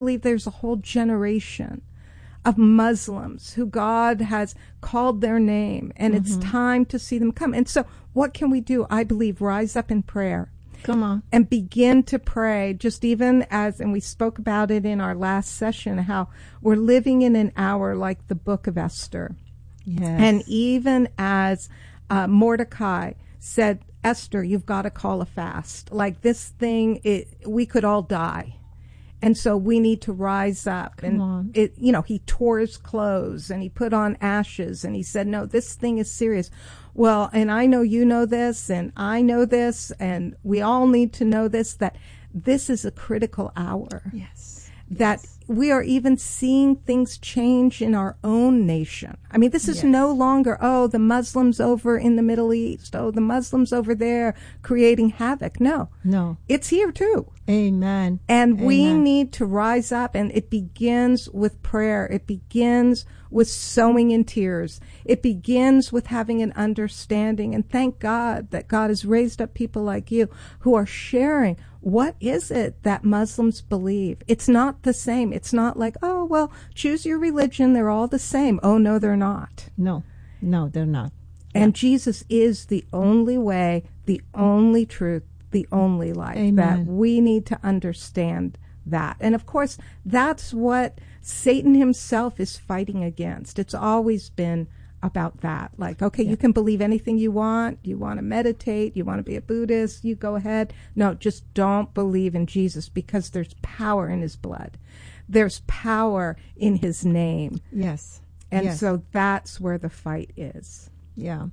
believe there's a whole generation of Muslims who God has called their name, and it's time to see them come. And so what can we do? I believe rise up in prayer. Come on. And begin to pray, just even as, and we spoke about it in our last session, how we're living in an hour like the book of Esther. Yes. And even as Mordecai said, Esther, you've got to call a fast. Like this thing, we could all die. And so we need to rise up. And he tore his clothes and he put on ashes and he said, no, this thing is serious. Well, and I know you know this and I know this and we all need to know this, that this is a critical hour. Yes. That we are even seeing things change in our own nation. I mean, this is no longer, the Muslims over in the Middle East. Oh, the Muslims over there creating havoc. No. It's here too. Amen. And we need to rise up, and it begins with prayer. It begins with sowing in tears. It begins with having an understanding. And thank God that God has raised up people like you who are sharing. What is it that Muslims believe? It's not the same. It's not like, oh, well, choose your religion. They're all the same. Oh, no, they're not. No, they're not. And Jesus is the only way, the only truth, the only life. Amen. That we need to understand that. And of course, that's what Satan himself is fighting against. It's always been about that. Like, okay, you can believe anything you want. You want to meditate. You want to be a Buddhist. You go ahead. No, just don't believe in Jesus, because there's power in his blood. There's power in his name. Yes. And so that's where the fight is. Yeah.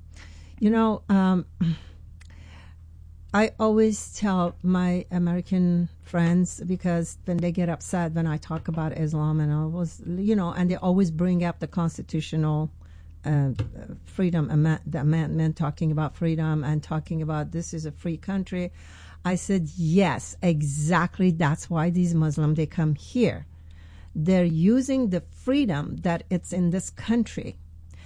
I always tell my American friends, because when they get upset when I talk about Islam, and and they always bring up the constitutional freedom, the amendment talking about freedom and talking about this is a free country. I said, yes, exactly. That's why these Muslims, they come here. They're using the freedom that it's in this country,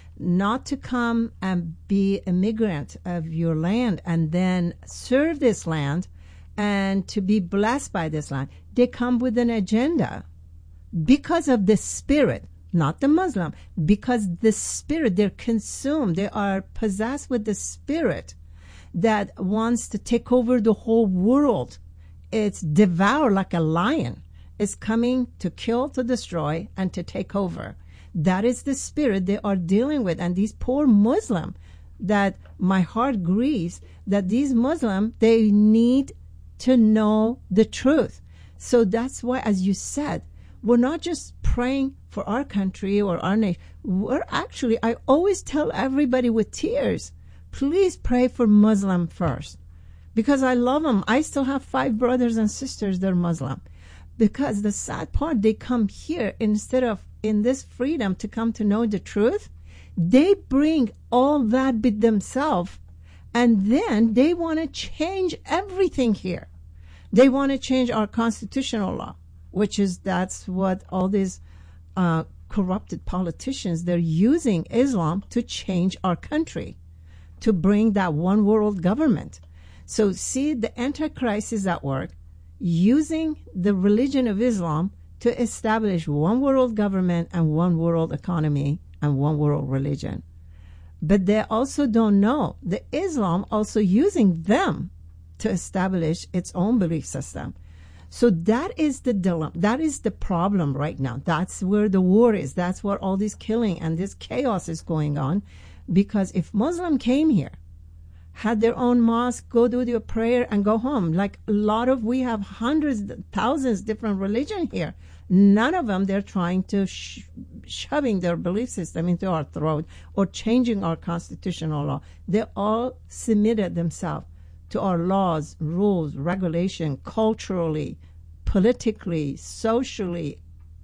not to come and be immigrant of your land and then serve this land and to be blessed by this land. They come with an agenda because of the spirit, not the Muslim, because the spirit, they're consumed. They are possessed with the spirit that wants to take over the whole world. It's devour like a lion. It's coming to kill, to destroy, and to take over. That is the spirit they are dealing with. And these poor Muslims, that my heart grieves, that these Muslims, they need to know the truth. So that's why, as you said, we're not just praying for our country or our nation. We're actually, I always tell everybody with tears, please pray for Muslim first. Because I love them. I still have 5 brothers and sisters that are Muslim. Because the sad part, they come here instead of in this freedom to come to know the truth. They bring all that with themselves, and then they want to change everything here. They want to change our constitutional law, that's what all these corrupted politicians, they're using Islam to change our country, to bring that one world government. So see, the Antichrist is at work, using the religion of Islam to establish one world government and one world economy and one world religion. But they also don't know the Islam also using them to establish its own belief system. So that is the dilemma. That is the problem right now. That's where the war is. That's where all this killing and this chaos is going on. Because if Muslim came here, had their own mosque, go do their prayer and go home. Like we have hundreds, thousands different religion here. None of them, they're trying to shoving their belief system into our throat or changing our constitutional law. They all submitted themselves to our laws, rules, regulation, culturally, politically, socially,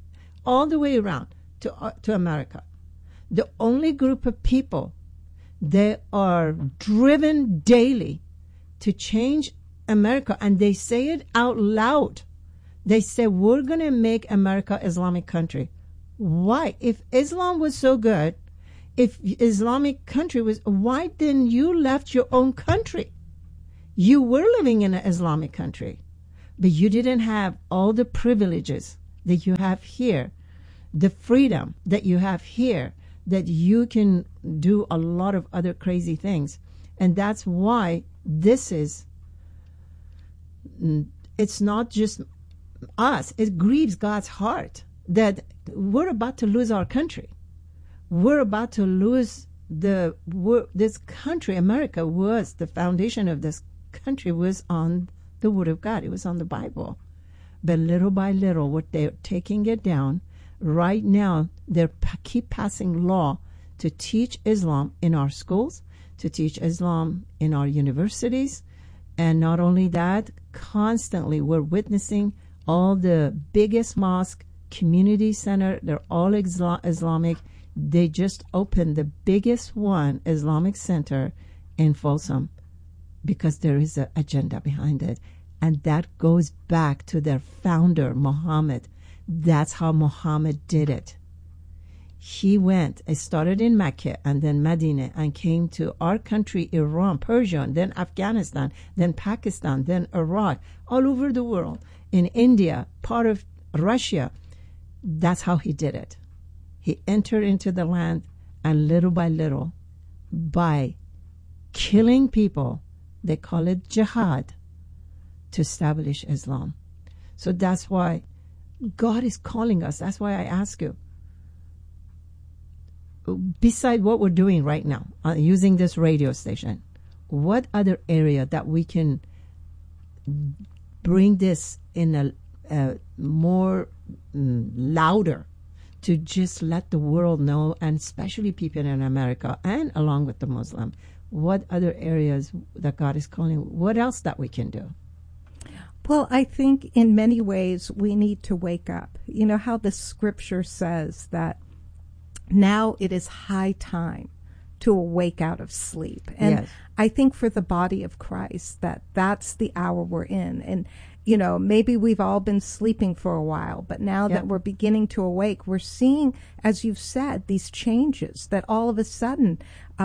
all the way around to America. The only group of people, they are driven daily to change America, and they say it out loud. They say, we're going to make America Islamic country. Why? If Islam was so good, if Islamic country was, why didn't you left your own country? You were living in an Islamic country, but you didn't have all the privileges that you have here, the freedom that you have here, that you can do a lot of other crazy things. And that's why it's not just us. It grieves God's heart that we're about to lose our country. We're about to lose this country. America was, the foundation of this country was on the Word of God. It was on the Bible. But little by little, what they're taking it down. Right now, they keep passing law to teach Islam in our schools, to teach Islam in our universities. And not only that, constantly we're witnessing all the biggest mosque, community center, they're all Islamic. They just opened the biggest one, Islamic center, in Folsom, because there is an agenda behind it. And that goes back to their founder, Muhammad. That's how Muhammad did it. He it started in Mecca and then Medina and came to our country, Iran, Persia, and then Afghanistan, then Pakistan, then Iraq, all over the world, in India, part of Russia. That's how he did it. He entered into the land, and little by little, by killing people, they call it jihad, to establish Islam. So that's why God is calling us. That's why I ask you, beside what we're doing right now, using this radio station, what other area that we can bring this in a more louder, to just let the world know, and especially people in America and along with the Muslim, what other areas that God is calling, what else that we can do? Well, I think in many ways we need to wake up. You know how the scripture says that now it is high time to awake out of sleep. And yes. I think for the body of Christ, that's the hour we're in. And, you know, maybe we've all been sleeping for a while, but now that we're beginning to awake, we're seeing, as you've said, these changes that all of a sudden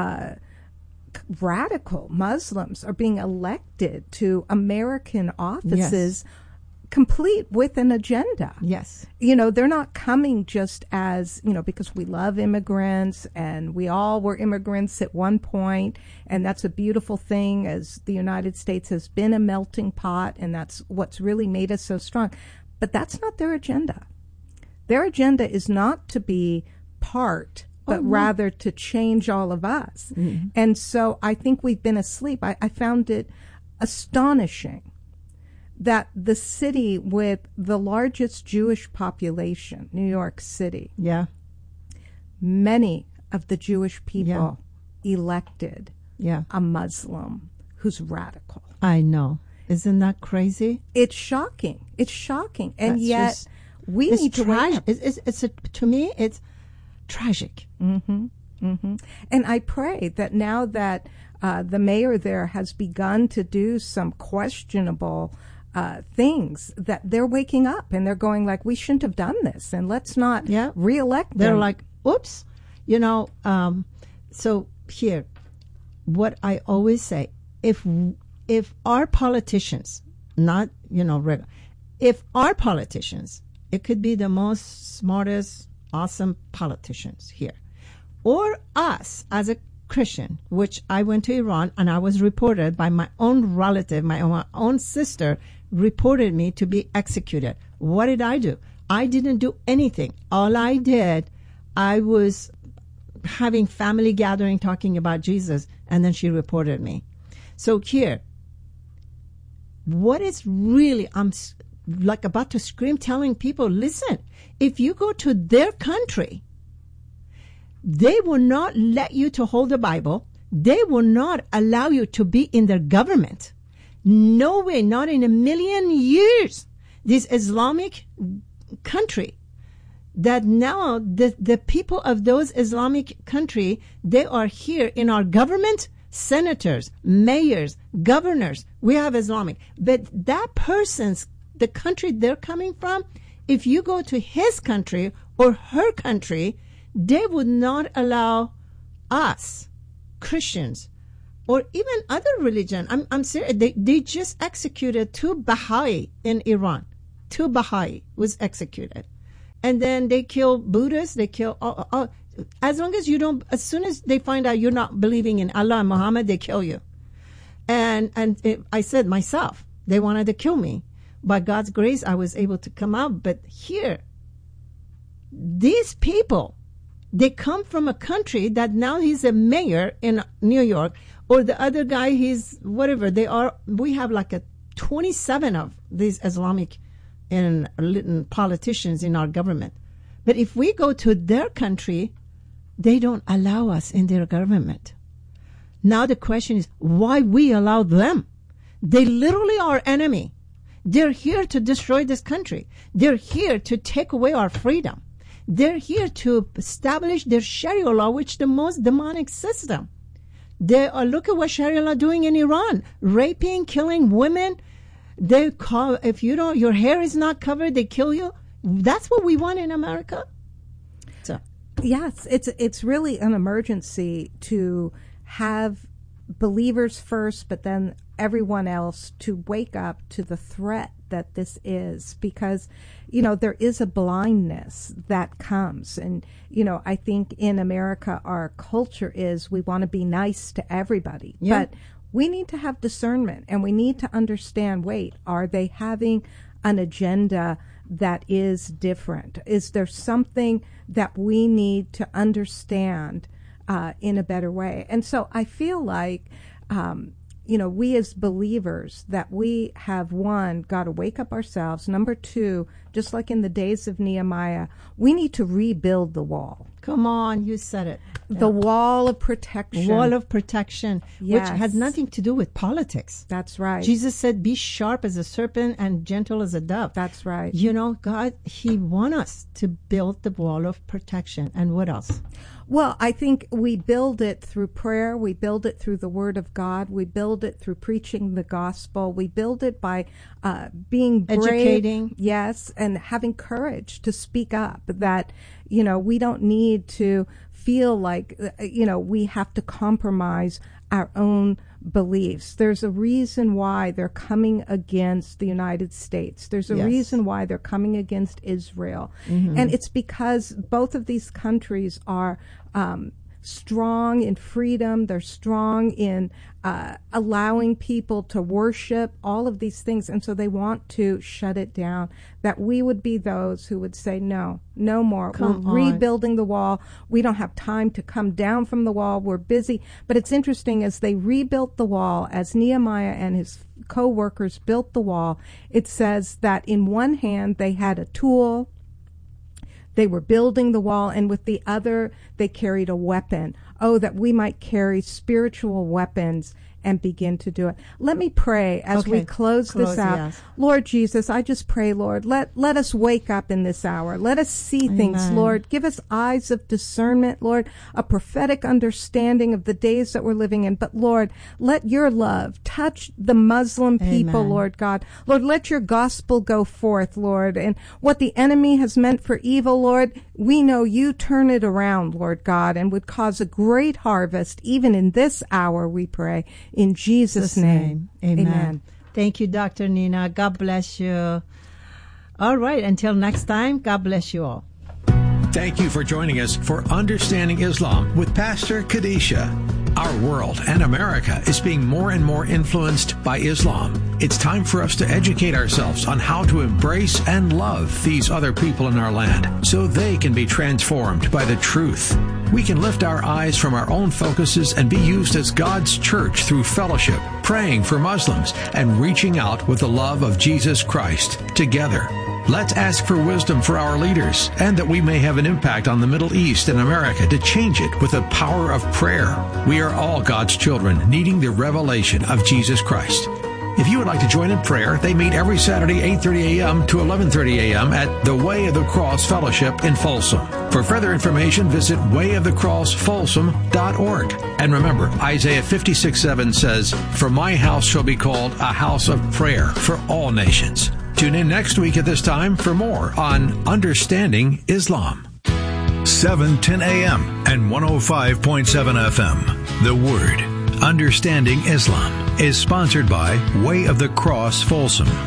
radical Muslims are being elected to American offices, complete with an agenda. Yes. You know, they're not coming just as, you know, because we love immigrants and we all were immigrants at one point, and that's a beautiful thing, as the United States has been a melting pot, and that's what's really made us so strong. But that's not their agenda. Their agenda is not to be part, but rather to change all of us. Mm-hmm. And so I think we've been asleep. I found it astonishing that the city with the largest Jewish population, New York City, many of the Jewish people elected a Muslim who's radical. I know. Isn't that crazy? It's shocking. It's shocking. And yet we need to wake up. To me, it's tragic. Mm-hmm. Mm-hmm. And I pray that now that the mayor there has begun to do some questionable things, that they're waking up and they're going like, we shouldn't have done this, and let's not reelect them. They're like, oops. You know, so here, what I always say, if our politicians, not, you know, if our politicians, it could be the most smartest, awesome politicians here, or us as a Christian, which I went to Iran and I was reported by my own relative, my own sister reported me to be executed. What did I do? I didn't do anything. All I did, I was having family gathering talking about Jesus, and then she reported me. So here, what is really, I'm like about to scream, telling people, listen, if you go to their country, they will not let you to hold the Bible. They will not allow you to be in their government. No way, not in a million years. This Islamic country, that now the people of those Islamic country, they are here in our government, senators, mayors, governors. We have Islamic. But that person's, the country they're coming from, if you go to his country or her country, they would not allow us, Christians, or even other religion. I'm serious. They just executed 2 Baha'i in Iran 2 Baha'i was executed. And then they kill Buddhists, they kill as long as you don't, as soon as they find out you're not believing in Allah and Muhammad, they kill you. And I said myself, they wanted to kill me. By God's grace, I was able to come out. But here, these people, they come from a country that now he's a mayor in New York, or the other guy, he's whatever they are. We have like 27 of these Islamic and politicians in our government. But if we go to their country, they don't allow us in their government. Now the question is, why we allow them? They literally are enemy. They're here to destroy this country. They're here to take away our freedom. They're here to establish their Sharia law, which is the most demonic system. They are, look at what Sharia law doing in Iran, raping, killing women. They call, if you don't, your hair is not covered, they kill you. That's what we want in America. So, yes, it's really an emergency to have believers first, but then everyone else to wake up to the threat that this is, because, there is a blindness that comes. And, I think in America, our culture is we want to be nice to everybody. Yeah. But we need to have discernment, and we need to understand, wait, are they having an agenda that is different? Is there something that we need to understand in a better way? And so I feel like, we as believers, that we have, one, got to wake up ourselves. Number two, just like in the days of Nehemiah, we need to rebuild the wall. Come on, you said it. The wall of protection. Wall of protection, Yes. which has nothing to do with politics. That's right. Jesus said, be sharp as a serpent and gentle as a dove. That's right. God, he wants us to build the wall of protection. And what else? Well, I think we build it through prayer. We build it through the Word of God. We build it through preaching the gospel. We build it by being brave, educating. yes, and having courage to speak up. That we don't need to feel like we have to compromise our own beliefs. There's a reason why they're coming against the United States. There's a Yes. reason why they're coming against Israel. Mm-hmm. And it's because both of these countries are strong in freedom. They're strong in allowing people to worship, all of these things. And so they want to shut it down. That we would be those who would say, no more. Come We're on. rebuilding the wall. We don't have time to come down from the wall. We're busy. But it's interesting, as they rebuilt the wall, as Nehemiah and his co-workers built the wall, it says that in one hand they had a tool. They were building the wall, and with the other, they carried a weapon. Oh, that we might carry spiritual weapons and begin to do it. Let me pray as we close this out. Yes. Lord Jesus, I just pray, Lord, let us wake up in this hour. Let us see things, Amen. Lord. Give us eyes of discernment, Lord, a prophetic understanding of the days that we're living in. But, Lord, let your love touch the Muslim people, Amen. Lord God. Lord, let your gospel go forth, Lord. And what the enemy has meant for evil, Lord, we know you turn it around, Lord God, and would cause a great harvest, even in this hour, we pray. In Jesus' name. Amen. Thank you, Dr. Nina. God bless you. All right. Until next time, God bless you all. Thank you for joining us for Understanding Islam with Pastor Khadisha. Our world and America is being more and more influenced by Islam. It's time for us to educate ourselves on how to embrace and love these other people in our land so they can be transformed by the truth. We can lift our eyes from our own focuses and be used as God's church through fellowship, praying for Muslims, and reaching out with the love of Jesus Christ together. Let's ask for wisdom for our leaders and that we may have an impact on the Middle East and America to change it with the power of prayer. We are all God's children needing the revelation of Jesus Christ. If you would like to join in prayer, they meet every Saturday 8:30 a.m. to 11:30 a.m. at the Way of the Cross Fellowship in Folsom. For further information, visit wayofthecrossfolsom.org. And remember, Isaiah 56:7 says, "For my house shall be called a house of prayer for all nations." Tune in next week at this time for more on Understanding Islam. 7:10 a.m. and 105.7 FM. The Word, Understanding Islam, is sponsored by Way of the Cross Folsom.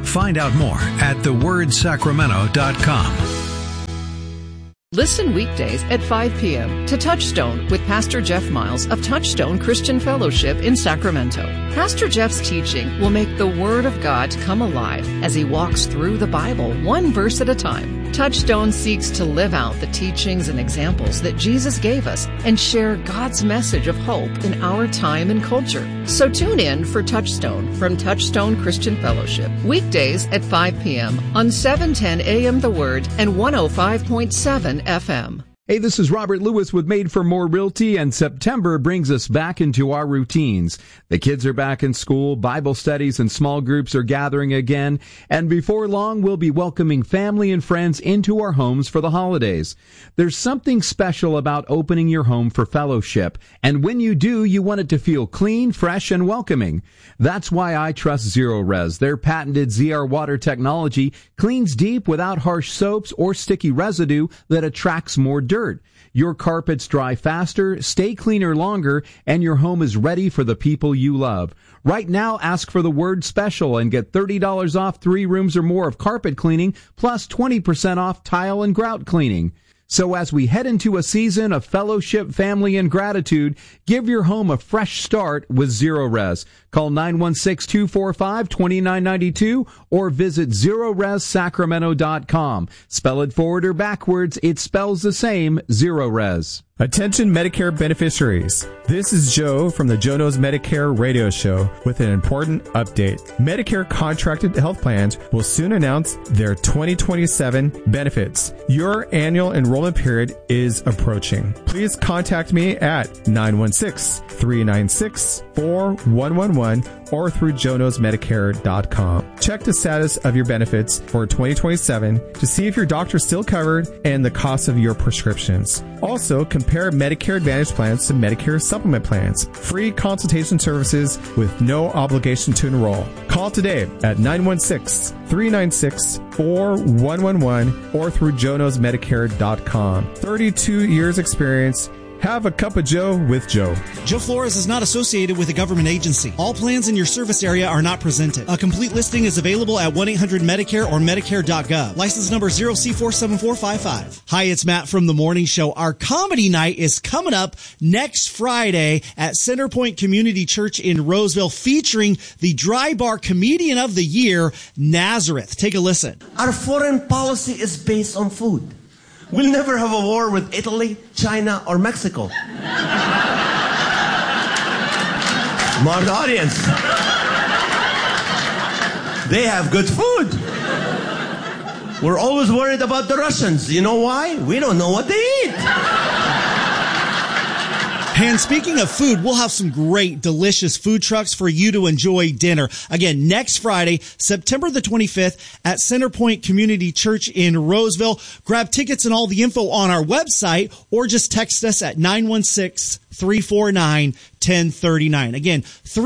Find out more at thewordsacramento.com. Listen weekdays at 5 p.m. to Touchstone with Pastor Jeff Miles of Touchstone Christian Fellowship in Sacramento. Pastor Jeff's teaching will make the Word of God come alive as he walks through the Bible one verse at a time. Touchstone seeks to live out the teachings and examples that Jesus gave us and share God's message of hope in our time and culture. So tune in for Touchstone from Touchstone Christian Fellowship, weekdays at 5 p.m. on 710 a.m. The Word and 105.7 FM. Hey, this is Robert Lewis with Made for More Realty, and September brings us back into our routines. The kids are back in school, Bible studies and small groups are gathering again, and before long we'll be welcoming family and friends into our homes for the holidays. There's something special about opening your home for fellowship, and when you do, you want it to feel clean, fresh, and welcoming. That's why I trust Zero-Res. Their patented ZR water technology cleans deep without harsh soaps or sticky residue that attracts more dirt. Your carpets dry faster, stay cleaner longer, and your home is ready for the people you love. Right now, ask for the word special and get $30 off 3 rooms or more of carpet cleaning, plus 20% off tile and grout cleaning. So as we head into a season of fellowship, family, and gratitude, give your home a fresh start with Zero-Res. Call 916-245-2992 or visit ZeroResSacramento.com. Spell it forward or backwards, it spells the same, Zero-Res. Attention Medicare beneficiaries. This is Joe from the Joe Knows Medicare radio show with an important update. Medicare contracted health plans will soon announce their 2027 benefits. Your annual enrollment period is approaching. Please contact me at 916-396-4111 or through JoeKnowsMedicare.com. Check the status of your benefits for 2027 to see if your doctor's still covered and the cost of your prescriptions. Also, compare Medicare Advantage plans to Medicare Supplement plans. Free consultation services with no obligation to enroll. Call today at 916-396-4111 or through JoeKnowsMedicare.com. 32 years experience. Have a cup of Joe with Joe. Joe Flores is not associated with a government agency. All plans in your service area are not presented. A complete listing is available at 1-800-MEDICARE or Medicare.gov. License number 0C47455. Hi, it's Matt from The Morning Show. Our comedy night is coming up next Friday at Centerpoint Community Church in Roseville, featuring the Dry Bar Comedian of the Year, Nazareth. Take a listen. Our foreign policy is based on food. We'll never have a war with Italy, China, or Mexico. Smart audience. They have good food. We're always worried about the Russians. You know why? We don't know what they eat. And speaking of food, we'll have some great, delicious food trucks for you to enjoy dinner. Again, next Friday, September the 25th at Centerpoint Community Church in Roseville. Grab tickets and all the info on our website or just text us at 916-349-1039. Again,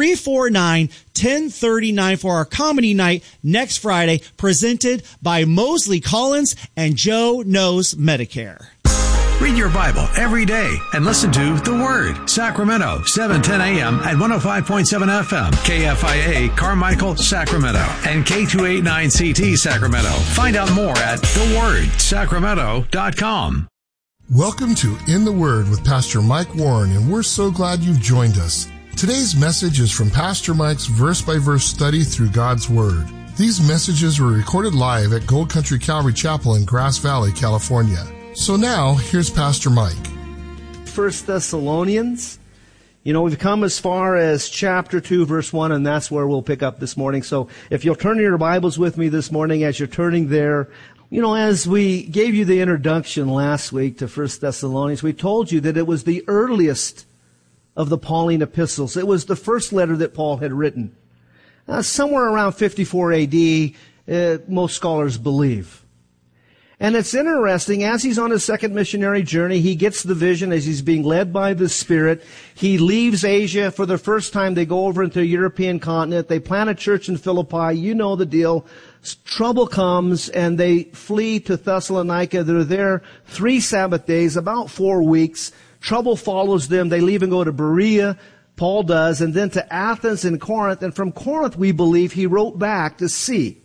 349-1039 for our comedy night next Friday, presented by Mosley Collins and Joe Knows Medicare. Read your Bible every day and listen to The Word. Sacramento, 710 a.m. at 105.7 FM. KFIA, Carmichael, Sacramento. And K289CT, Sacramento. Find out more at thewordsacramento.com. Welcome to In the Word with Pastor Mike Warren, and we're so glad you've joined us. Today's message is from Pastor Mike's verse-by-verse study through God's Word. These messages were recorded live at Gold Country Calvary Chapel in Grass Valley, California. So now, here's Pastor Mike. 1 Thessalonians. You know, we've come as far as chapter 2, verse 1, and that's where we'll pick up this morning. So if you'll turn your Bibles with me this morning as you're turning there. You know, as we gave you the introduction last week to 1 Thessalonians, we told you that it was the earliest of the Pauline epistles. It was the first letter that Paul had written. Somewhere around 54 AD, most scholars believe. And it's interesting, as he's on his second missionary journey, he gets the vision as he's being led by the Spirit. He leaves Asia for the first time. They go over into the European continent. They plant a church in Philippi. You know the deal. Trouble comes and they flee to Thessalonica. They're there 3 Sabbath days, about 4 weeks. Trouble follows them. They leave and go to Berea. Paul does, and then to Athens and Corinth. And from Corinth, we believe he wrote back to see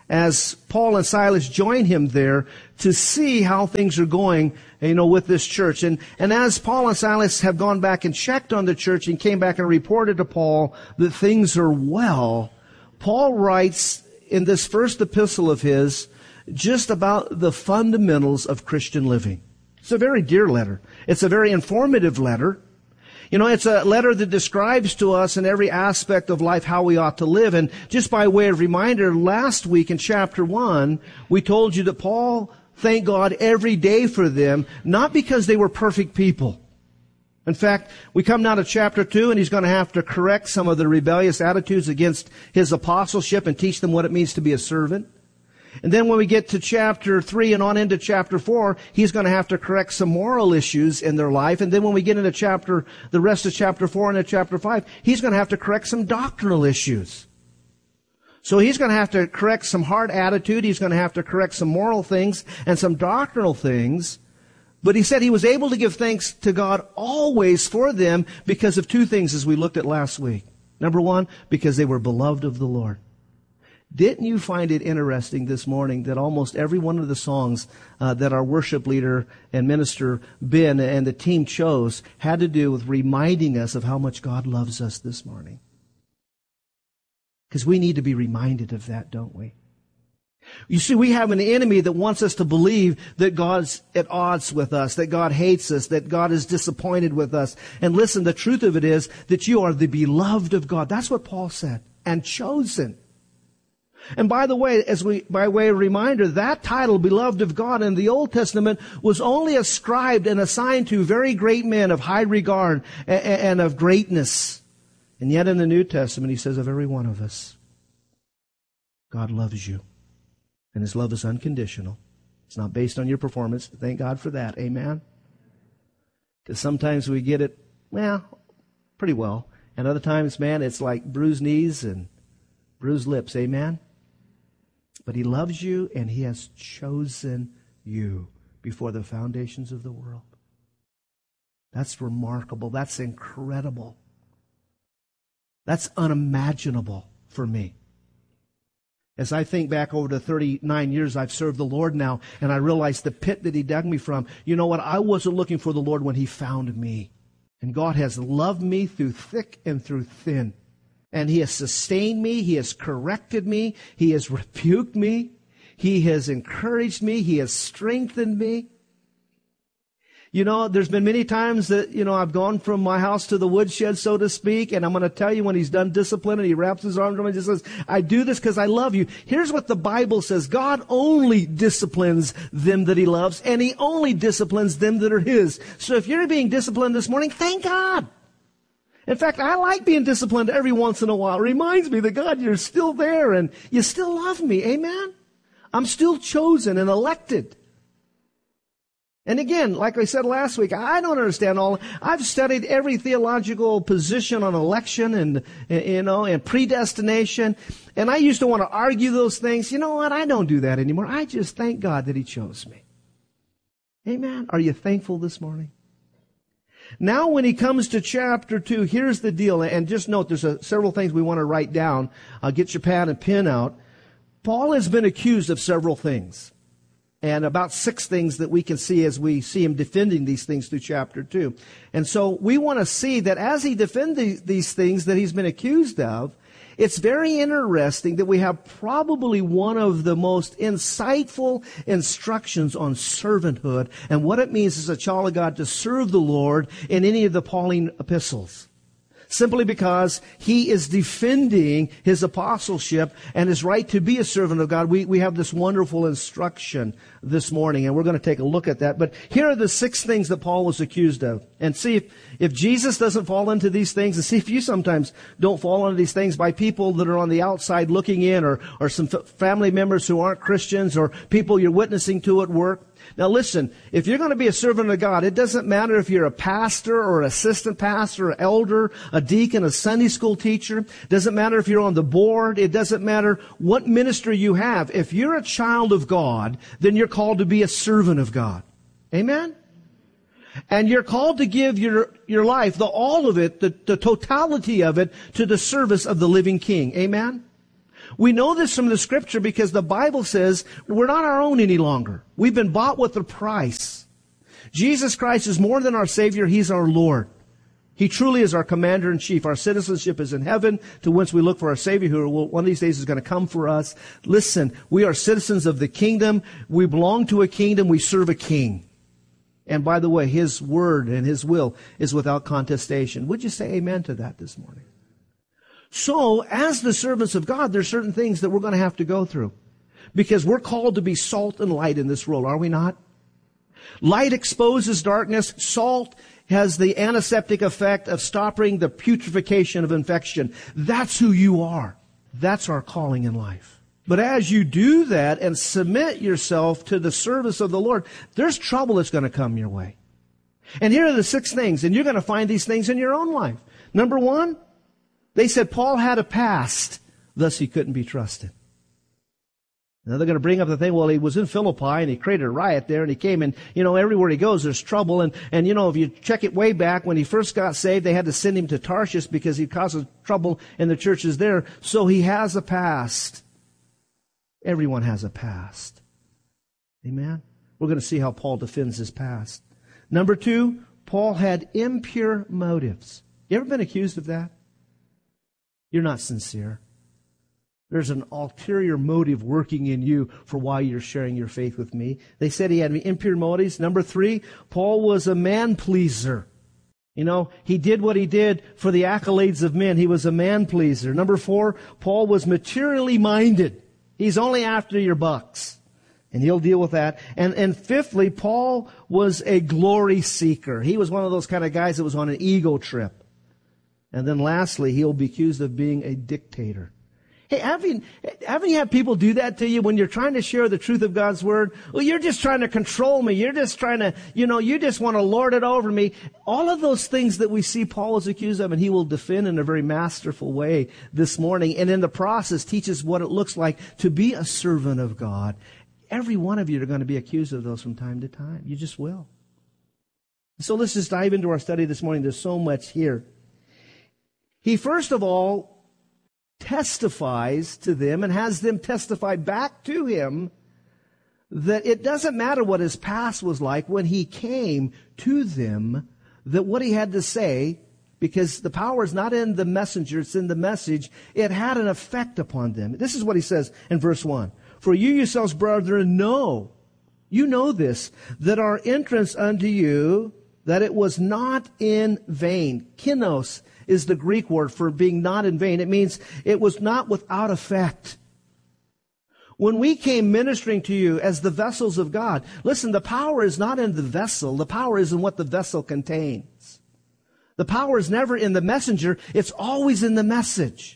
as Paul and Silas join him there to see how things are going, with this church. And as Paul and Silas have gone back and checked on the church and came back and reported to Paul that things are well, Paul writes in this first epistle of his just about the fundamentals of Christian living. It's a very dear letter. It's a very informative letter. It's a letter that describes to us in every aspect of life how we ought to live. And just by way of reminder, last week in chapter 1, we told you that Paul thanked God every day for them, not because they were perfect people. In fact, we come now to chapter 2, and he's going to have to correct some of the rebellious attitudes against his apostleship and teach them what it means to be a servant. And then when we get to chapter 3 and on into chapter 4, he's going to have to correct some moral issues in their life. And then when we get into the rest of chapter 4 and into chapter 5, he's going to have to correct some doctrinal issues. So he's going to have to correct some hard attitude. He's going to have to correct some moral things and some doctrinal things. But he said he was able to give thanks to God always for them because of two things as we looked at last week. Number one, because they were beloved of the Lord. Didn't you find it interesting this morning that almost every one of the songs that our worship leader and minister Ben and the team chose had to do with reminding us of how much God loves us this morning? Because we need to be reminded of that, don't we? You see, we have an enemy that wants us to believe that God's at odds with us, that God hates us, that God is disappointed with us. And listen, the truth of it is that you are the beloved of God. That's what Paul said. And chosen. And by the way, by way of reminder, that title, beloved of God, in the Old Testament was only ascribed and assigned to very great men of high regard and of greatness. And yet in the New Testament, he says of every one of us, God loves you. And his love is unconditional. It's not based on your performance. Thank God for that. Amen? Because sometimes we get it, pretty well. And other times, it's like bruised knees and bruised lips. Amen? But he loves you, and he has chosen you before the foundations of the world. That's remarkable. That's incredible. That's unimaginable for me. As I think back over the 39 years I've served the Lord now, and I realize the pit that he dug me from, you know what? I wasn't looking for the Lord when he found me. And God has loved me through thick and through thin. And he has sustained me. He has corrected me. He has rebuked me. He has encouraged me. He has strengthened me. There's been many times that, I've gone from my house to the woodshed, so to speak, and I'm going to tell you when he's done discipline and he wraps his arms around me and just says, I do this because I love you. Here's what the Bible says. God only disciplines them that he loves, and he only disciplines them that are his. So if you're being disciplined this morning, thank God. In fact, I like being disciplined every once in a while. It reminds me that, God, you're still there and you still love me. Amen? I'm still chosen and elected. And again, like I said last week, I don't understand all. I've studied every theological position on election and predestination. And I used to want to argue those things. You know what? I don't do that anymore. I just thank God that he chose me. Amen? Are you thankful this morning? Now when he comes to chapter 2, here's the deal. And just note, there's several things we want to write down. Get your pad and pen out. Paul has been accused of several things. And about 6 things that we can see as we see him defending these things through chapter 2. And so we want to see that as he defends these things that he's been accused of, it's very interesting that we have probably one of the most insightful instructions on servanthood and what it means as a child of God to serve the Lord in any of the Pauline epistles. Simply because he is defending his apostleship and his right to be a servant of God. We have this wonderful instruction this morning, and we're going to take a look at that. But here are the 6 things that Paul was accused of. And see if Jesus doesn't fall into these things, and see if you sometimes don't fall into these things by people that are on the outside looking in, or some family members who aren't Christians, or people you're witnessing to at work. Now listen, if you're going to be a servant of God, it doesn't matter if you're a pastor or assistant pastor, or elder, a deacon, a Sunday school teacher. It doesn't matter if you're on the board. It doesn't matter what ministry you have. If you're a child of God, then you're called to be a servant of God. Amen? And you're called to give your life, all of it, the totality of it, to the service of the living King. Amen? We know this from the Scripture because the Bible says we're not our own any longer. We've been bought with a price. Jesus Christ is more than our Savior. He's our Lord. He truly is our Commander-in-Chief. Our citizenship is in heaven, to whence we look for our Savior, who one of these days is going to come for us. Listen, we are citizens of the kingdom. We belong to a kingdom. We serve a king. And by the way, His word and His will is without contestation. Would you say amen to that this morning? So, as the servants of God, there's certain things that we're going to have to go through. Because we're called to be salt and light in this world, are we not? Light exposes darkness. Salt has the antiseptic effect of stopping the putrefaction of infection. That's who you are. That's our calling in life. But as you do that and submit yourself to the service of the Lord, there's trouble that's going to come your way. And here are the 6 things, and you're going to find these things in your own life. Number 1, they said Paul had a past, thus he couldn't be trusted. Now they're going to bring up the thing, well, he was in Philippi and he created a riot there and he came and, everywhere he goes there's trouble. And if you check it way back when he first got saved, they had to send him to Tarshish because he caused trouble in the churches there. So he has a past. Everyone has a past. Amen? We're going to see how Paul defends his past. Number 2, Paul had impure motives. You ever been accused of that? You're not sincere. There's an ulterior motive working in you for why you're sharing your faith with me. They said he had impure motives. Number 3, Paul was a man-pleaser. He did what he did for the accolades of men. He was a man-pleaser. Number 4, Paul was materially minded. He's only after your bucks. And he'll deal with that. And fifthly, Paul was a glory seeker. He was one of those kind of guys that was on an ego trip. And then lastly, he'll be accused of being a dictator. Hey, haven't you had people do that to you when you're trying to share the truth of God's Word? Well, you're just trying to control me. You're just trying to, you just want to lord it over me. All of those things that we see Paul is accused of, and he will defend in a very masterful way this morning. And in the process, teaches what it looks like to be a servant of God. Every one of you are going to be accused of those from time to time. You just will. So let's just dive into our study this morning. There's so much here. He first of all testifies to them and has them testify back to him that it doesn't matter what his past was like when he came to them, that what he had to say, because the power is not in the messenger, it's in the message, it had an effect upon them. This is what he says in verse 1. For you yourselves, brethren, know, you know this, that our entrance unto you, that it was not in vain. Kinos is the Greek word for being not in vain. It means it was not without effect. When we came ministering to you as the vessels of God, listen, the power is not in the vessel. The power is in what the vessel contains. The power is never in the messenger. It's always in the message.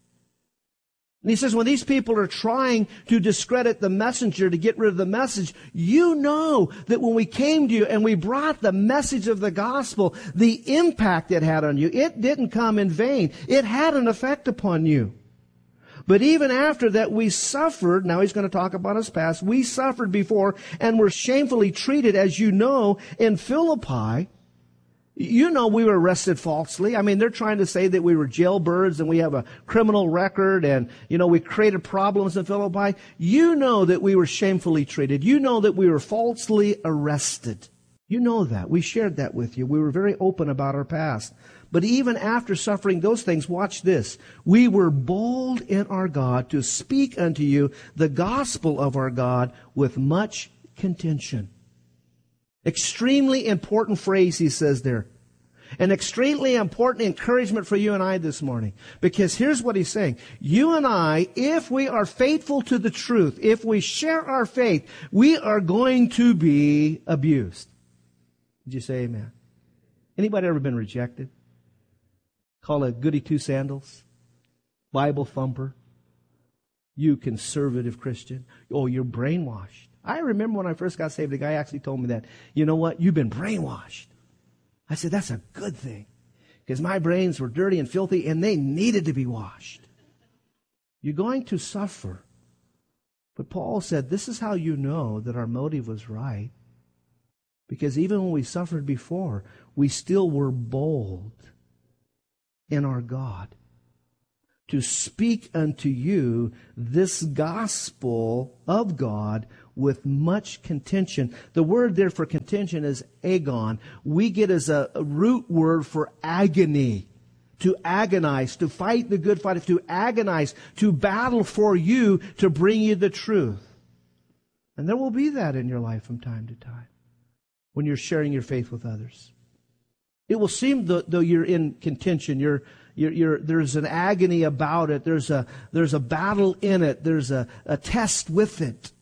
And he says, when these people are trying to discredit the messenger to get rid of the message, you know that when we came to you and we brought the message of the gospel, the impact it had on you, it didn't come in vain. It had an effect upon you. But even after that, we suffered. Now he's going to talk about his past. We suffered before and were shamefully treated, as you know, in Philippi. You know we were arrested falsely. I mean, they're trying to say that we were jailbirds and we have a criminal record and, we created problems in Philippi. You know that we were shamefully treated. You know that we were falsely arrested. You know that. We shared that with you. We were very open about our past. But even after suffering those things, watch this. We were bold in our God to speak unto you the gospel of our God with much contention. Extremely important phrase he says there. An extremely important encouragement for you and I this morning. Because here's what he's saying. You and I, if we are faithful to the truth, if we share our faith, we are going to be abused. Did you say amen? Anybody ever been rejected? Call a goody two sandals? Bible thumper? You conservative Christian? Oh, you're brainwashed. I remember when I first got saved, the guy actually told me that, you know what, you've been brainwashed. I said, that's a good thing, because my brains were dirty and filthy and they needed to be washed. You're going to suffer. But Paul said, this is how you know that our motive was right. Because even when we suffered before, we still were bold in our God to speak unto you this gospel of God with much contention. The word there for contention is agon. We get as a root word for agony. To agonize, to fight the good fight, to agonize, to battle for you, to bring you the truth. And there will be that in your life from time to time when you're sharing your faith with others. It will seem though you're in contention, there's an agony about it, there's a battle in it, there's a test with it.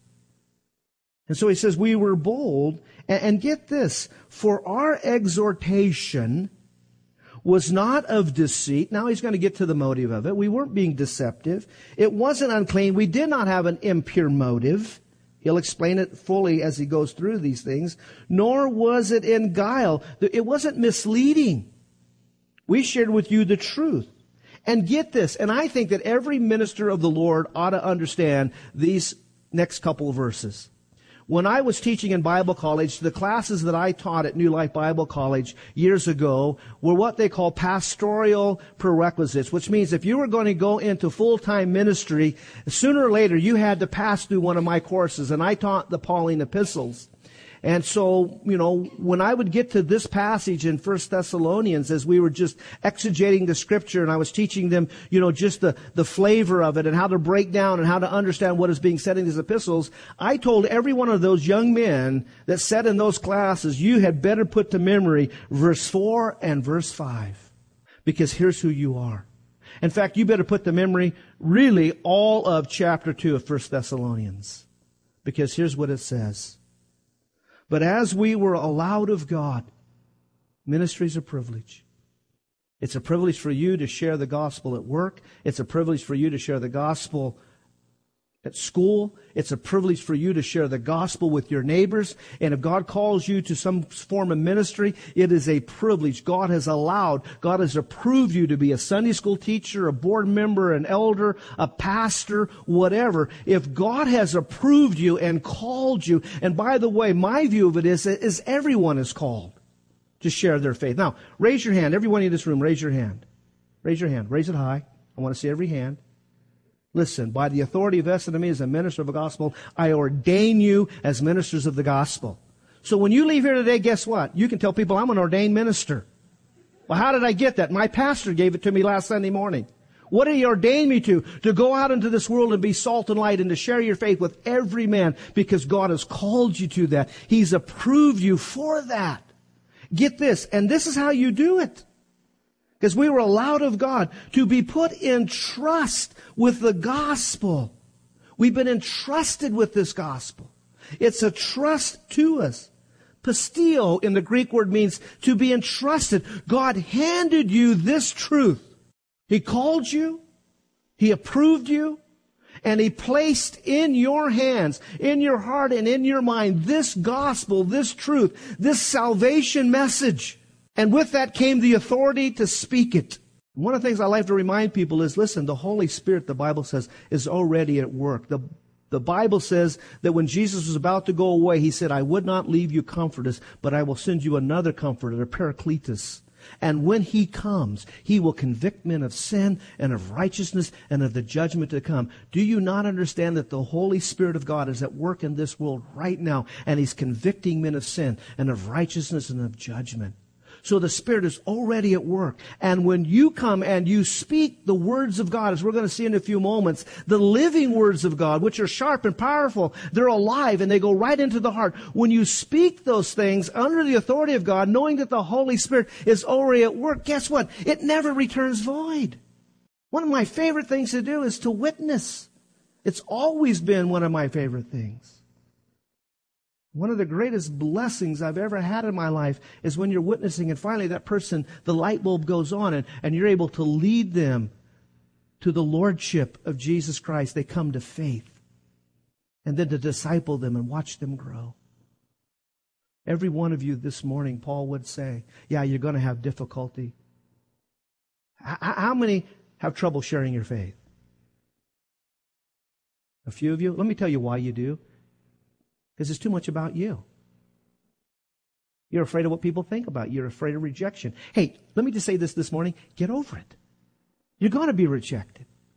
And so he says, we were bold, and get this, for our exhortation was not of deceit. Now he's going to get to the motive of it. We weren't being deceptive. It wasn't unclean. We did not have an impure motive. He'll explain it fully as he goes through these things. Nor was it in guile. It wasn't misleading. We shared with you the truth. And get this, and I think that every minister of the Lord ought to understand these next couple of verses. When I was teaching in Bible college, the classes that I taught at New Life Bible College years ago were what they call pastoral prerequisites, which means if you were going to go into full-time ministry, sooner or later you had to pass through one of my courses, and I taught the Pauline epistles. And so, when I would get to this passage in 1 Thessalonians, as we were just exegeting the scripture and I was teaching them, just the flavor of it and how to break down and how to understand what is being said in these epistles, I told every one of those young men that sat in those classes, you had better put to memory verse 4 and verse 5. Because here's who you are. In fact, you better put to memory really all of chapter 2 of 1 Thessalonians. Because here's what it says. But as we were allowed of God, ministry is a privilege. It's a privilege for you to share the gospel at work. It's a privilege for you to share the gospel at school. It's a privilege for you to share the gospel with your neighbors. And if God calls you to some form of ministry, it is a privilege. God has approved you to be a Sunday school teacher, a board member, an elder, a pastor, whatever. If God has approved you and called you, and by the way, my view of it is everyone is called to share their faith. Now, raise your hand. Everyone in this room, raise your hand. Raise your hand. Raise it high. I want to see every hand. Listen, by the authority vested in me as a minister of the gospel, I ordain you as ministers of the gospel. So when you leave here today, guess what? You can tell people, I'm an ordained minister. Well, how did I get that? My pastor gave it to me last Sunday morning. What did he ordain me to? To go out into this world and be salt and light and to share your faith with every man because God has called you to that. He's approved you for that. Get this, and this is how you do it. Because we were allowed of God to be put in trust with the gospel. We've been entrusted with this gospel. It's a trust to us. Pistio in the Greek word means to be entrusted. God handed you this truth. He called you. He approved you. And He placed in your hands, in your heart and in your mind, this gospel, this truth, this salvation message. And with that came the authority to speak it. One of the things I like to remind people is, listen, the Holy Spirit, the Bible says, is already at work. The Bible says that when Jesus was about to go away, He said, I would not leave you comfortless, but I will send you another comforter, a Paracletus. And when He comes, He will convict men of sin and of righteousness and of the judgment to come. Do you not understand that the Holy Spirit of God is at work in this world right now, and He's convicting men of sin and of righteousness and of judgment? So the Spirit is already at work. And when you come and you speak the words of God, as we're going to see in a few moments, the living words of God, which are sharp and powerful, they're alive and they go right into the heart. When you speak those things under the authority of God, knowing that the Holy Spirit is already at work, guess what? It never returns void. One of my favorite things to do is to witness. It's always been one of my favorite things. One of the greatest blessings I've ever had in my life is when you're witnessing and finally that person, the light bulb goes on and you're able to lead them to the Lordship of Jesus Christ. They come to faith. And then to disciple them and watch them grow. Every one of you this morning, Paul would say, yeah, you're going to have difficulty. How many have trouble sharing your faith? A few of you? Let me tell you why you do. Because it's too much about you. You're afraid of what people think about you. You're afraid of rejection. Hey, let me just say this morning. Get over it. You're going to be rejected.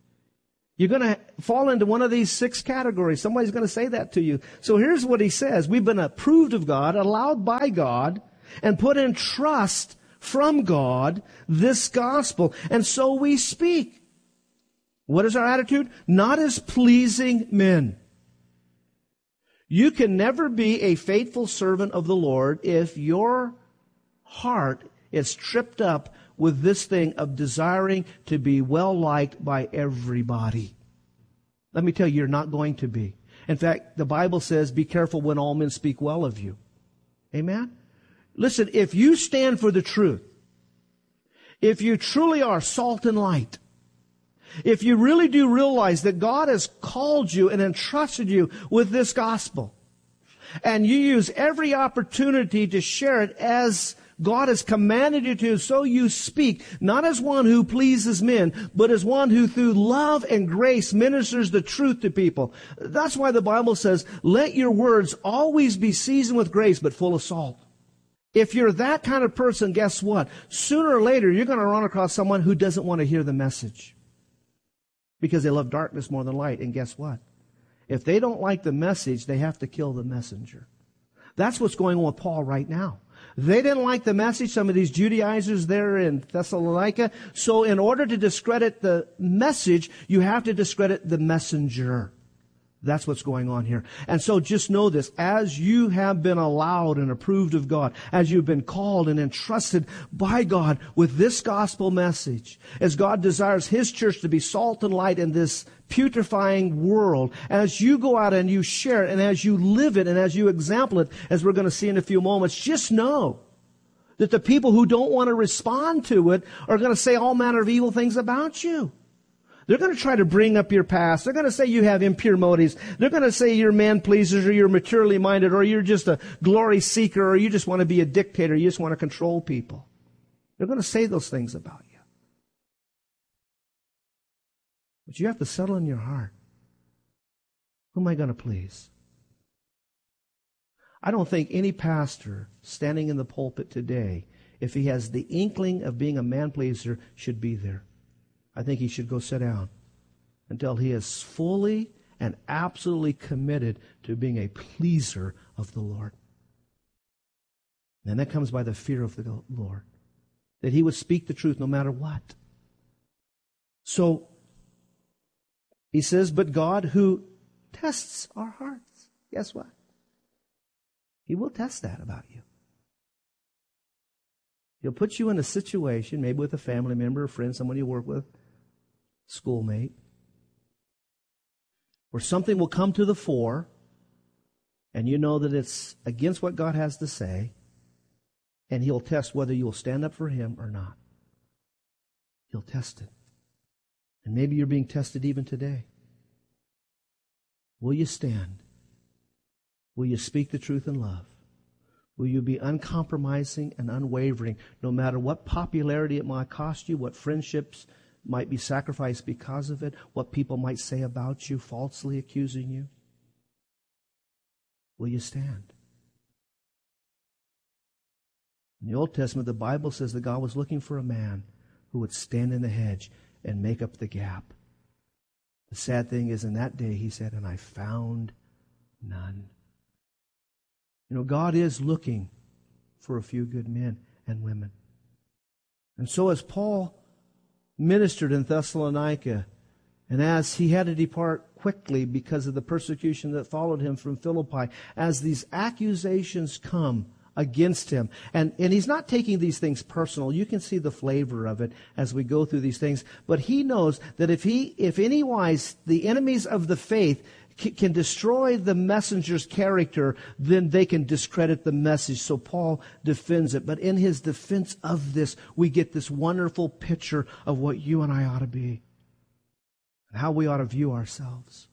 You're going to fall into one of these 6 categories. Somebody's going to say that to you. So here's what he says. We've been approved of God, allowed by God, and put in trust from God this gospel. And so we speak. What is our attitude? Not as pleasing men. You can never be a faithful servant of the Lord if your heart is tripped up with this thing of desiring to be well-liked by everybody. Let me tell you, you're not going to be. In fact, the Bible says, be careful when all men speak well of you. Amen? Listen, if you stand for the truth, if you truly are salt and light, if you really do realize that God has called you and entrusted you with this gospel, and you use every opportunity to share it as God has commanded you to, so you speak, not as one who pleases men, but as one who through love and grace ministers the truth to people. That's why the Bible says, let your words always be seasoned with grace, but full of salt. If you're that kind of person, guess what? Sooner or later, you're going to run across someone who doesn't want to hear the message. Because they love darkness more than light. And guess what? If they don't like the message, they have to kill the messenger. That's what's going on with Paul right now. They didn't like the message, some of these Judaizers there in Thessalonica. So in order to discredit the message, you have to discredit the messenger. That's what's going on here. And so just know this, as you have been allowed and approved of God, as you've been called and entrusted by God with this gospel message, as God desires His church to be salt and light in this putrefying world, as you go out and you share it, and as you live it, and as you example it, as we're going to see in a few moments, just know that the people who don't want to respond to it are going to say all manner of evil things about you. They're going to try to bring up your past. They're going to say you have impure motives. They're going to say you're man-pleasers, or you're maturely minded, or you're just a glory seeker, or you just want to be a dictator. You just want to control people. They're going to say those things about you. But you have to settle in your heart. Who am I going to please? I don't think any pastor standing in the pulpit today, if he has the inkling of being a man-pleaser, should be there. I think he should go sit down until he is fully and absolutely committed to being a pleaser of the Lord. And that comes by the fear of the Lord. That he would speak the truth no matter what. So, he says, but God who tests our hearts. Guess what? He will test that about you. He'll put you in a situation, maybe with a family member, a friend, someone you work with, schoolmate, where something will come to the fore, and you know that it's against what God has to say, and He'll test whether you'll stand up for Him or not. He'll test it. And maybe you're being tested even today. Will you stand? Will you speak the truth in love? Will you be uncompromising and unwavering, no matter what popularity it might cost you, what friendships might be sacrificed because of it, what people might say about you, falsely accusing you? Will you stand? In the Old Testament, the Bible says that God was looking for a man who would stand in the hedge and make up the gap. The sad thing is, in that day, He said, and I found none. You know, God is looking for a few good men and women. And so as Paul ministered in Thessalonica, and as he had to depart quickly because of the persecution that followed him from Philippi, as these accusations come against him, and he's not taking these things personal. You can see the flavor of it as we go through these things. But he knows that if anywise the enemies of the faith can destroy the messenger's character, then they can discredit the message. So Paul defends it. But in his defense of this, we get this wonderful picture of what you and I ought to be and how we ought to view ourselves.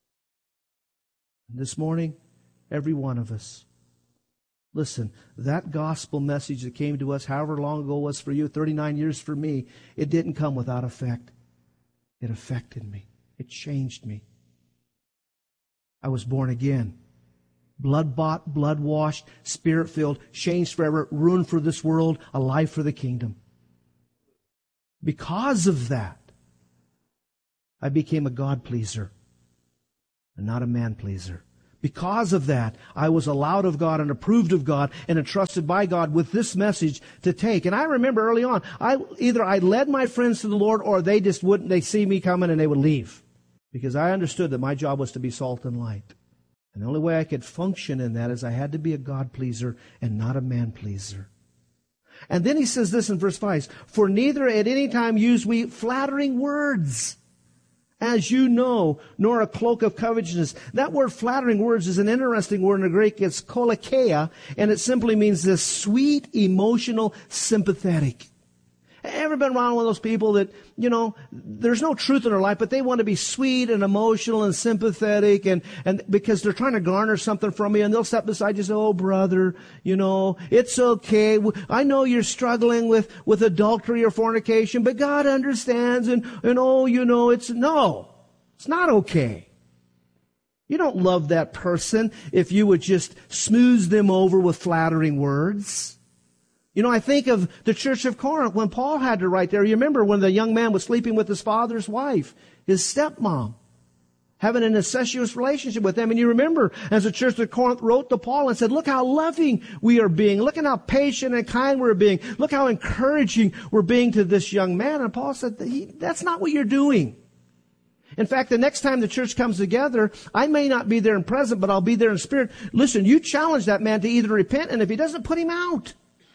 And this morning, every one of us, listen, that gospel message that came to us however long ago it was for you, 39 years for me, it didn't come without effect. It affected me. It changed me. I was born again. Blood-bought, blood-washed, Spirit-filled, changed forever, ruined for this world, alive for the kingdom. Because of that, I became a God pleaser and not a man pleaser. Because of that, I was allowed of God and approved of God and entrusted by God with this message to take. And I remember early on, I led my friends to the Lord, or they just wouldn't. They see me coming and they would leave, because I understood that my job was to be salt and light. And the only way I could function in that is I had to be a God pleaser and not a man pleaser. And then he says this in verse 5, for neither at any time use we flattering words, as you know, nor a cloak of covetousness. That word flattering words is an interesting word in the Greek. It's kolakeia, and it simply means this sweet, emotional, sympathetic. Ever been around one of those people that, there's no truth in their life, but they want to be sweet and emotional and sympathetic, and because they're trying to garner something from you, and they'll step beside you and say, oh, brother, it's okay. I know you're struggling with adultery or fornication, but God understands, and it's not okay. You don't love that person if you would just smooth them over with flattering words. I think of the church of Corinth when Paul had to write there. You remember when the young man was sleeping with his father's wife, his stepmom, having an incestuous relationship with them. And you remember as the church of Corinth wrote to Paul and said, look how loving we are being. Look at how patient and kind we're being. Look how encouraging we're being to this young man. And Paul said, that's not what you're doing. In fact, the next time the church comes together, I may not be there in present, but I'll be there in spirit. Listen, you challenge that man to either repent, and if he doesn't, put him out.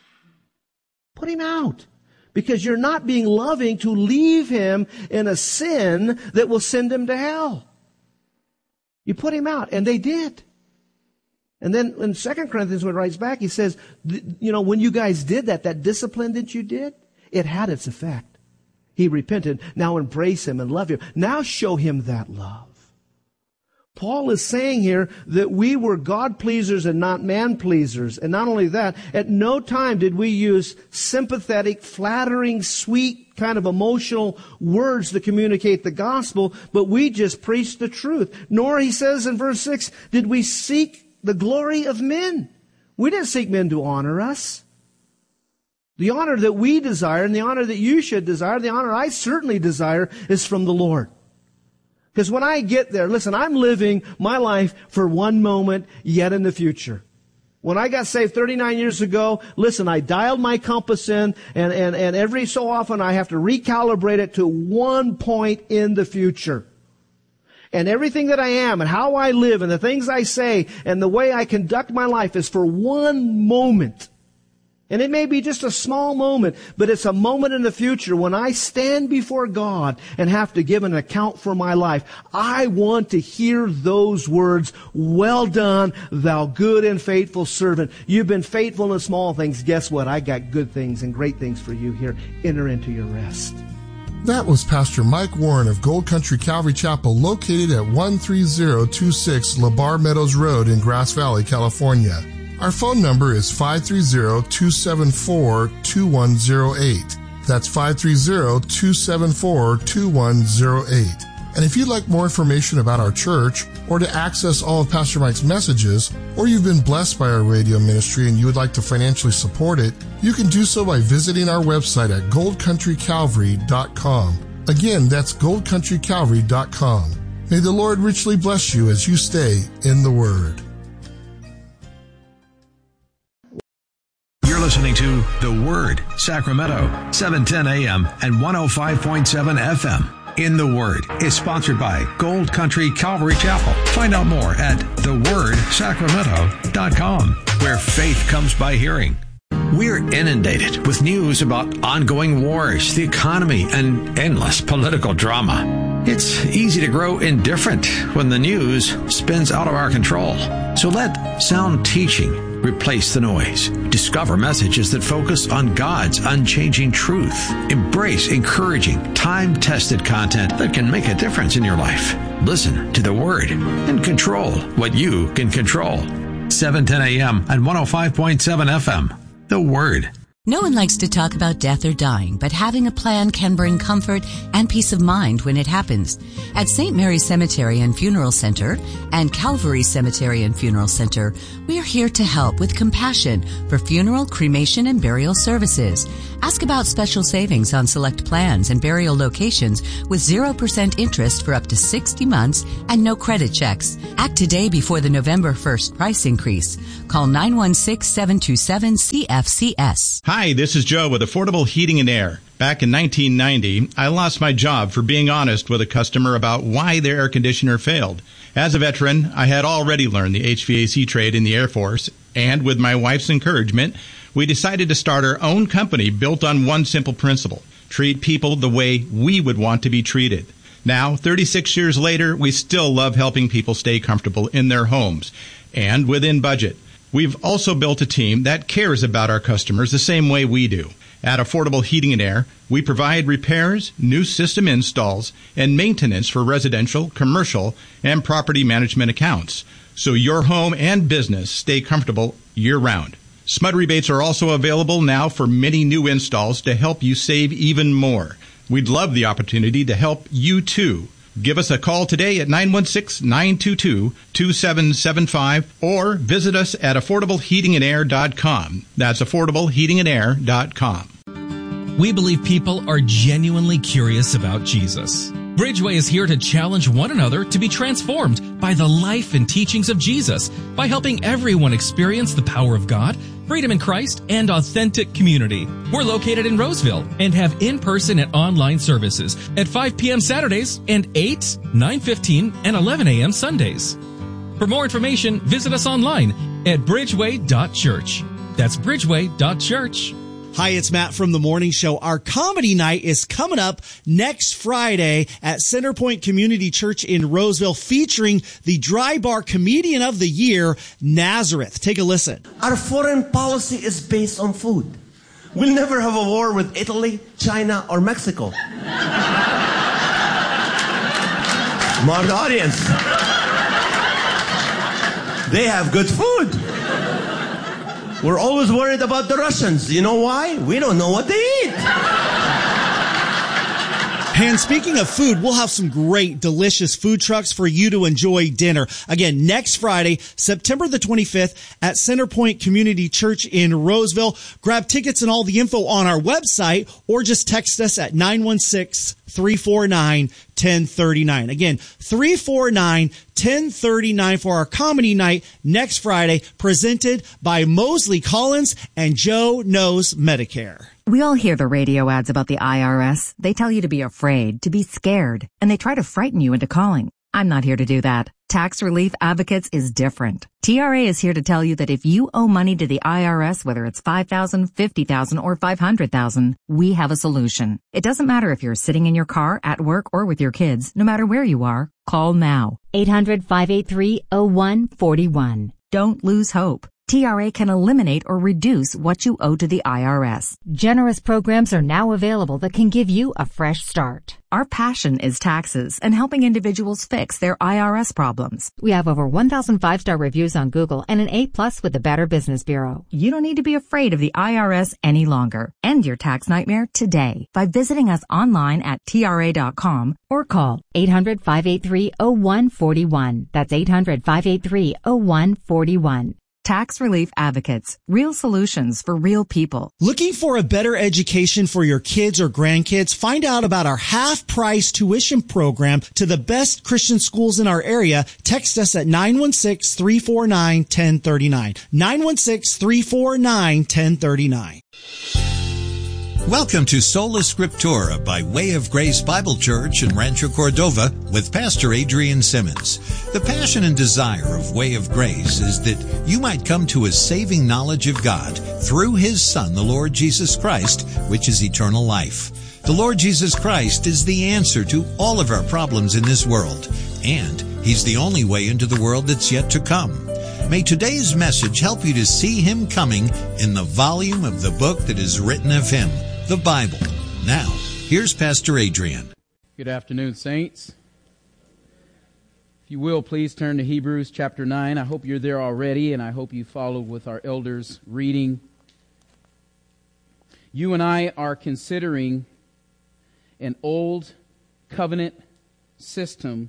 Put him out. Because you're not being loving to leave him in a sin that will send him to hell. You put him out. And they did. And then in 2 Corinthians, when he writes back, he says, when you guys did that discipline that you did, it had its effect. He repented. Now embrace him and love him. Now show him that love. Paul is saying here that we were God pleasers and not man pleasers. And not only that, at no time did we use sympathetic, flattering, sweet, kind of emotional words to communicate the gospel, but we just preached the truth. Nor, he says in verse 6, did we seek the glory of men. We didn't seek men to honor us. The honor that we desire and the honor that you should desire, the honor I certainly desire, is from the Lord. Because when I get there, listen, I'm living my life for one moment yet in the future. When I got saved 39 years ago, listen, I dialed my compass in, and every so often I have to recalibrate it to one point in the future. And everything that I am and how I live and the things I say and the way I conduct my life is for one moment. And it may be just a small moment, but it's a moment in the future when I stand before God and have to give an account for my life. I want to hear those words, well done, thou good and faithful servant. You've been faithful in small things. Guess what? I got good things and great things for you here. Enter into your rest. That was Pastor Mike Warren of Gold Country Calvary Chapel, located at 13026 LeBar Meadows Road in Grass Valley, California. Our phone number is 530-274-2108. That's 530-274-2108. And if you'd like more information about our church, or to access all of Pastor Mike's messages, or you've been blessed by our radio ministry and you would like to financially support it, you can do so by visiting our website at goldcountrycalvary.com. Again, that's goldcountrycalvary.com. May the Lord richly bless you as you stay in the Word. You're listening to The Word, Sacramento, 710 AM and 105.7 FM. In the Word is sponsored by Gold Country Calvary Chapel. Find out more at thewordsacramento.com, where faith comes by hearing. We're inundated with news about ongoing wars, the economy, and endless political drama. It's easy to grow indifferent when the news spins out of our control. So let sound teaching replace the noise. Discover messages that focus on God's unchanging truth. Embrace encouraging, time-tested content that can make a difference in your life. Listen to the Word and control what you can control. 710 AM and 105.7 FM. The Word. No one likes to talk about death or dying, but having a plan can bring comfort and peace of mind when it happens. At St. Mary's Cemetery and Funeral Center and Calvary Cemetery and Funeral Center, we are here to help with compassion for funeral, cremation, and burial services. Ask about special savings on select plans and burial locations with 0% interest for up to 60 months and no credit checks. Act today before the November 1st price increase. Call 916-727-CFCS. Hi, this is Joe with Affordable Heating and Air. Back in 1990, I lost my job for being honest with a customer about why their air conditioner failed. As a veteran, I had already learned the HVAC trade in the Air Force, and with my wife's encouragement, we decided to start our own company built on one simple principle: treat people the way we would want to be treated. Now, 36 years later, we still love helping people stay comfortable in their homes and within budget. We've also built a team that cares about our customers the same way we do. At Affordable Heating and Air, we provide repairs, new system installs, and maintenance for residential, commercial, and property management accounts, so your home and business stay comfortable year-round. SMUD rebates are also available now for many new installs to help you save even more. We'd love the opportunity to help you too. Give us a call today at 916-922-2775 or visit us at affordableheatingandair.com. That's affordableheatingandair.com. We believe people are genuinely curious about Jesus. Bridgeway is here to challenge one another to be transformed by the life and teachings of Jesus by helping everyone experience the power of God, freedom in Christ, and authentic community. We're located in Roseville and have in-person and online services at 5 p.m. Saturdays and 8, 9:15, and 11 a.m. Sundays. For more information, visit us online at bridgeway.church. That's bridgeway.church. Hi, it's Matt from The Morning Show. Our comedy night is coming up next Friday at Centerpoint Community Church in Roseville, featuring the Dry Bar Comedian of the Year, Nazareth. Take a listen. Our foreign policy is based on food. We'll never have a war with Italy, China, or Mexico. Smart audience. They have good food. We're always worried about the Russians. You know why? We don't know what they eat. And speaking of food, we'll have some great, delicious food trucks for you to enjoy dinner. Again, next Friday, September the 25th at Centerpoint Community Church in Roseville. Grab tickets and all the info on our website or just text us at 916-349-1039. Again, 349-1039 for our comedy night next Friday, presented by Mosley Collins and Joe Knows Medicare. We all hear the radio ads about the IRS. They tell you to be afraid, to be scared, and they try to frighten you into calling. I'm not here to do that. Tax Relief Advocates is different. TRA is here to tell you that if you owe money to the IRS, whether it's $5,000, $50,000, or $500,000, we have a solution. It doesn't matter if you're sitting in your car, at work, or with your kids. No matter where you are, call now. 800-583-0141. Don't lose hope. TRA can eliminate or reduce what you owe to the IRS. Generous programs are now available that can give you a fresh start. Our passion is taxes and helping individuals fix their IRS problems. We have over 1,000 5-star reviews on Google and an A+ with the Better Business Bureau. You don't need to be afraid of the IRS any longer. End your tax nightmare today by visiting us online at TRA.com or call 800-583-0141. That's 800-583-0141. Tax Relief Advocates. Real solutions for real people. Looking for a better education for your kids or grandkids? Find out about our half-price tuition program to the best Christian schools in our area. Text us at 916-349-1039. 916-349-1039. Welcome to Sola Scriptura by Way of Grace Bible Church in Rancho Cordova with Pastor Adrian Simmons. The passion and desire of Way of Grace is that you might come to a saving knowledge of God through His Son, the Lord Jesus Christ, which is eternal life. The Lord Jesus Christ is the answer to all of our problems in this world, and He's the only way into the world that's yet to come. May today's message help you to see Him coming in the volume of the book that is written of Him, the Bible. Now, here's Pastor Adrian. Good afternoon, saints. If you will, please turn to Hebrews chapter 9. I hope you're there already, and I hope you followed with our elders' reading. You and I are considering an old covenant system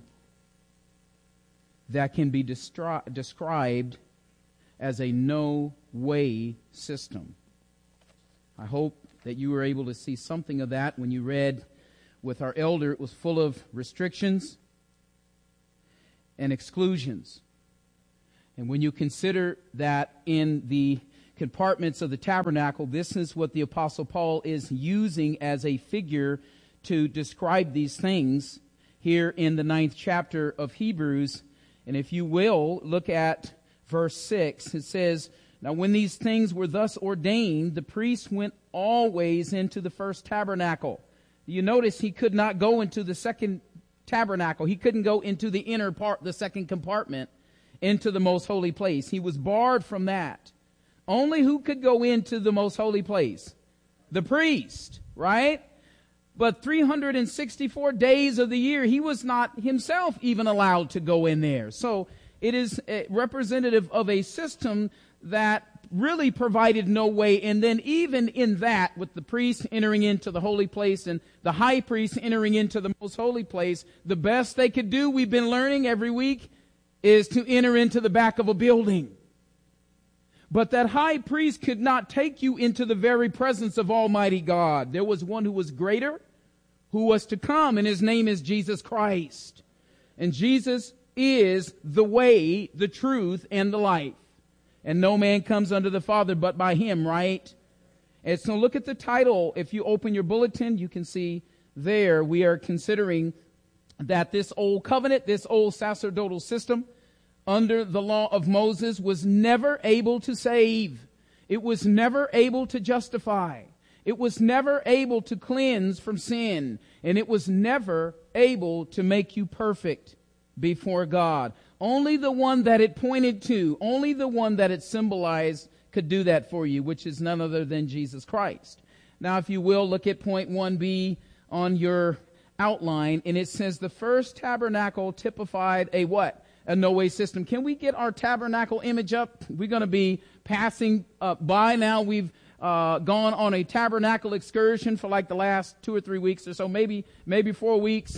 that can be described as a no-way system. I hope that you were able to see something of that when you read with our elder. It was full of restrictions and exclusions. And when you consider that in the compartments of the tabernacle, this is what the Apostle Paul is using as a figure to describe these things here in the 9th chapter of Hebrews. And if you will, look at verse 6. It says, "Now when these things were thus ordained, the priest went always into the first tabernacle." You notice he could not go into the second tabernacle. He couldn't go into the inner part, the second compartment, into the most holy place. He was barred from that. Only who could go into the most holy place? The priest, right? But 364 days of the year, he was not himself even allowed to go in there. So it is representative of a system that really provided no way. And then even in that, with the priest entering into the holy place and the high priest entering into the most holy place, the best they could do, we've been learning every week, is to enter into the back of a building. But that high priest could not take you into the very presence of Almighty God. There was one who was greater, who was to come, and his name is Jesus Christ. And Jesus is the way, the truth, and the life. And no man comes unto the Father but by him, right? And so look at the title. If you open your bulletin, you can see there we are considering that this old covenant, this old sacerdotal system under the law of Moses was never able to save. It was never able to justify. It was never able to cleanse from sin. And it was never able to make you perfect before God. Only the one that it pointed to, only the one that it symbolized could do that for you, which is none other than Jesus Christ. Now, if you will, look at point 1b on your outline, and it says the first tabernacle typified a what? A no-way system. Can we get our tabernacle image up? We're going to be passing by now. We've gone on a tabernacle excursion for like the last 2 or 3 weeks or so, maybe 4 weeks.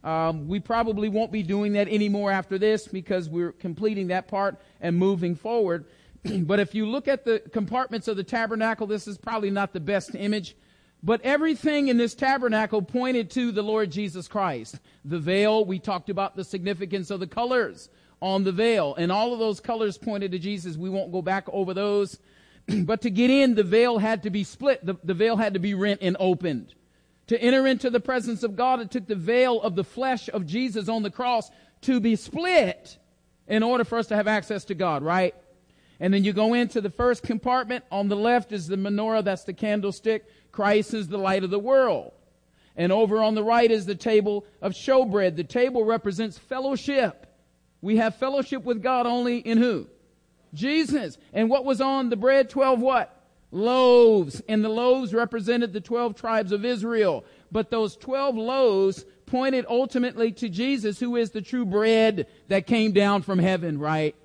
We probably won't be doing that anymore after this because we're completing that part and moving forward. But if you look at the compartments of the tabernacle, this is probably not the best image. But everything in this tabernacle pointed to the Lord Jesus Christ. The veil, we talked about the significance of the colors on the veil. And all of those colors pointed to Jesus. We won't go back over those. But to get in, the veil had to be split. The veil had to be rent and opened. To enter into the presence of God, it took the veil of the flesh of Jesus on the cross to be split in order for us to have access to God, right? And then you go into the first compartment. On the left is the menorah. That's the candlestick. Christ is the light of the world. And over on the right is the table of showbread. The table represents fellowship. We have fellowship with God only in who? Jesus. And what was on the bread? 12 what? Loaves. And the loaves represented the 12 tribes of Israel. But those 12 loaves pointed ultimately to Jesus, who is the true bread that came down from heaven, right?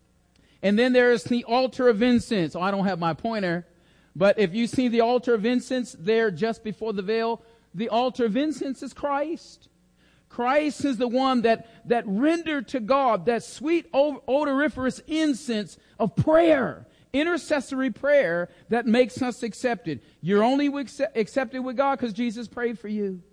And then there is the altar of incense. Oh, I don't have my pointer. But if you see the altar of incense there just before the veil, the altar of incense is Christ. Christ is the one that rendered to God that sweet odoriferous incense of prayer, intercessory prayer that makes us accepted. You're only accepted with God because Jesus prayed for you.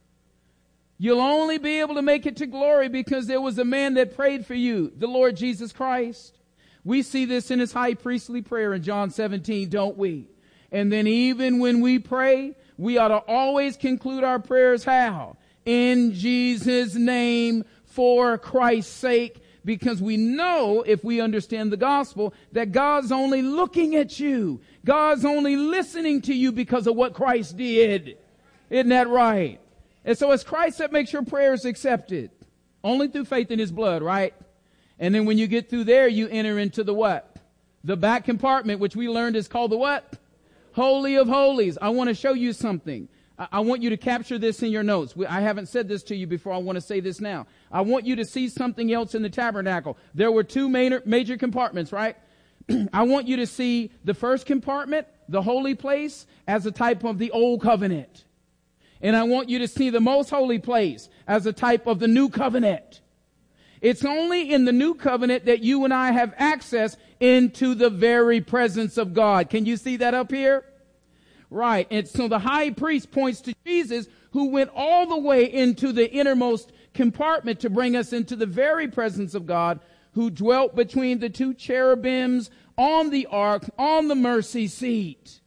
You'll only be able to make it to glory because there was a man that prayed for you, the Lord Jesus Christ. We see this in his high priestly prayer in John 17, don't we? And then even when we pray, we ought to always conclude our prayers how? In Jesus' name, for Christ's sake, because we know, if we understand the gospel, that God's only looking at you. God's only listening to you because of what Christ did. Isn't that right? And so it's Christ that makes your prayers accepted. Only through faith in his blood, right? And then when you get through there, you enter into the what? The back compartment, which we learned is called the what? Holy of Holies. I want to show you something. I want you to capture this in your notes. I haven't said this to you before. I want to say this now. I want you to see something else in the tabernacle. There were two major compartments, right? I want you to see the first compartment, the holy place, as a type of the old covenant. And I want you to see the most holy place as a type of the new covenant. It's only in the new covenant that you and I have access into the very presence of God. Can you see that up here? Right. And so the high priest points to Jesus, who went all the way into the innermost compartment to bring us into the very presence of God, who dwelt between the two cherubims on the ark, on the mercy seat.